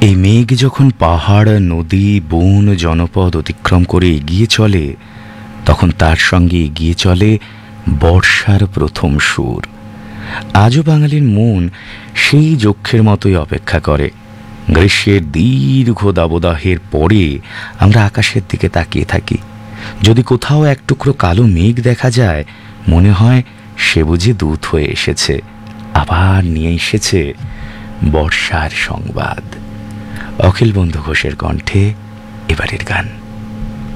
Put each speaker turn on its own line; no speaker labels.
এই মেঘ যখন পাহাড়, নদী, বন, জনপদ অতিক্রম করে এগিয়ে চলে, তখন তার সঙ্গে এগিয়ে চলে বর্ষার প্রথম সুর। আজও বাঙালির মন সেই যক্ষের মতোই অপেক্ষা করে। গ্রীষ্মের দীর্ঘ দাবদাহের পরে আমরা আকাশের দিকে তাকিয়ে থাকি। যদি কোথাও এক টুকরো কালো মেঘ দেখা যায়, মনে হয় সে বুঝি দূত হয়ে এসেছে, আবার নিয়ে এসেছে বর্ষার সংবাদ। অখিল বন্ধু ঘোষের কণ্ঠে এবারের গান।